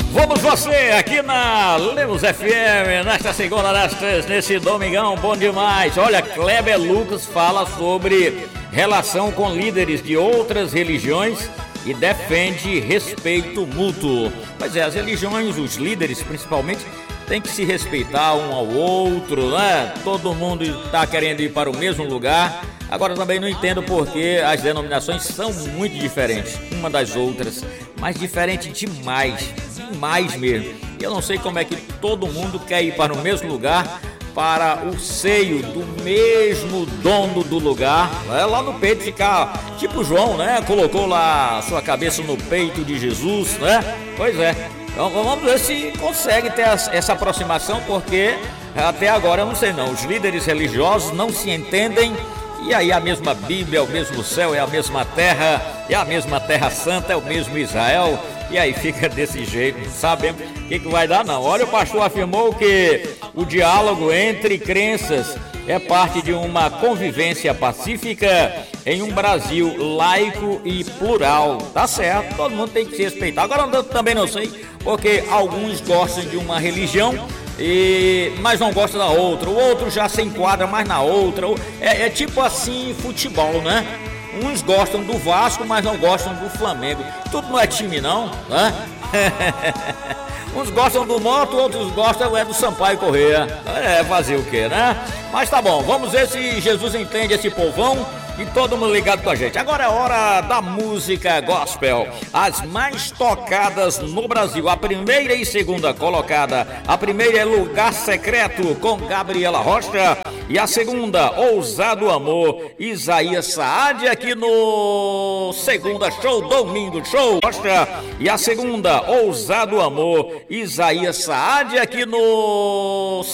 Vamos você aqui na Lemos FM, nesta segunda, nesse domingão bom demais. Olha, Kleber Lucas fala sobre relação com líderes de outras religiões e defende respeito mútuo. Pois é, as religiões, os líderes principalmente, têm que se respeitar um ao outro, né? Todo mundo está querendo ir para o mesmo lugar. Agora também não entendo porque as denominações são muito diferentes uma das outras, mas diferente demais mesmo. Eu não sei como é que todo mundo quer ir para o mesmo lugar, para o seio do mesmo dono do lugar, né? Lá no peito ficar tipo João, né? Colocou lá a sua cabeça no peito de Jesus, né? Pois é. Então vamos ver se consegue ter essa aproximação, porque até agora eu não sei não. Os líderes religiosos não se entendem. E aí a mesma Bíblia, é o mesmo céu, é a mesma terra, é a mesma terra santa, é o mesmo Israel. E aí fica desse jeito, não sabemos o que vai dar não. Olha, o pastor afirmou que o diálogo entre crenças é parte de uma convivência pacífica em um Brasil laico e plural. Tá certo, todo mundo tem que se respeitar. Agora eu também não sei, porque alguns gostam de uma religião, mas não gosta da outra, o outro já se enquadra mais na outra. É tipo assim futebol, né? Uns gostam do Vasco, mas não gostam do Flamengo. Tudo não é time não, né? Uns gostam do Moto, outros gostam do Sampaio Corrêa. Fazer o quê, né? Mas tá bom, vamos ver se Jesus entende esse povão. E todo mundo ligado com a gente. Agora é hora da música gospel. As mais tocadas no Brasil. A primeira e segunda colocada. A primeira é Lugar Secreto, com Gabriela Rocha. E a segunda, Ousado Amor, Isaías Saad, aqui no Segunda Show, Domingo Show. Rocha. E a segunda, Ousado Amor, Isaías Saad, aqui no